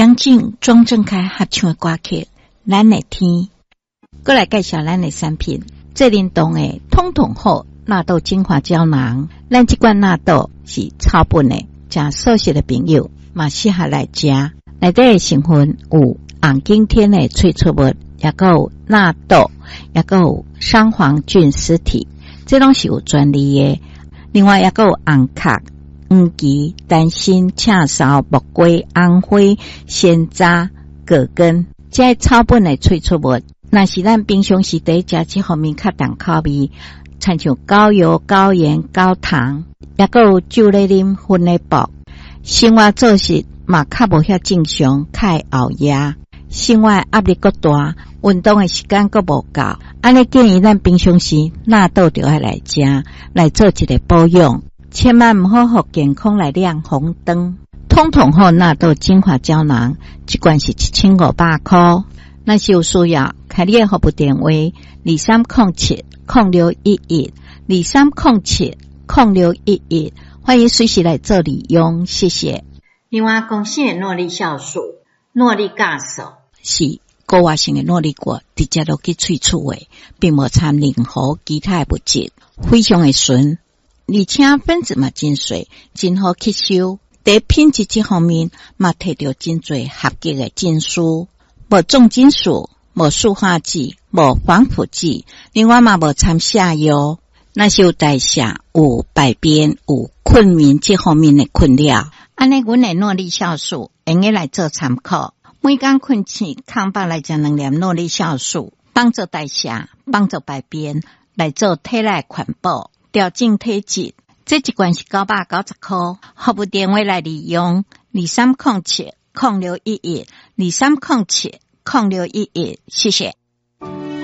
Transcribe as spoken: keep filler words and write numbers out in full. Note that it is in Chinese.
杨静、庄正开合唱的歌曲《咱的天》，过来介绍咱的产品。这联动的通通好纳豆精华胶囊，咱这款纳豆是草本的，真熟悉的朋友嘛适合来食。内底的成分有红景天的萃取物，也有纳豆，也有双黄菌实体，这拢是有专利的。另外也有红壳、黄芪、丹心、赤芍、木瓜、红花、鲜渣、葛根，这些草本的萃取物。若是咱平常时在食这方面较重口味，亲像高油、高盐、高糖，也有酒类啉、薰类薄，生活作息嘛较无遐正常，较会熬夜，生活压力较大，运动的时间较无够，安尼建议咱平常时纳豆就要来食，来做一个保养，千万毋好互健康来亮红灯。通通好纳豆精华胶囊，一罐是一千五百块。若是有需要，开你的服务电话二三零七零六一一二三零七零六一一，欢迎随时来做利用，谢谢。另外，公司的诺力酵素、诺力酵素是高活性的诺力果，直接落去萃取的，并无掺任何其他的物质，非常的纯，而且分子嘛真细，真好吸收。在品质这方面，嘛摕到真侪合格的证书。无重金属，无塑化剂，无防腐剂，另外嘛无掺下药。那是有代谢、有排便、有困眠这方面的困扰。安尼，阮的诺力酵素用来做参考。每天困醒，空腹来食两粒诺力酵素，帮助代谢，帮助排便，来做体内环保，调整体质。这一罐是九百九十块，服务电话来利用二三零七。零六一一二三零七零六一一，谢谢。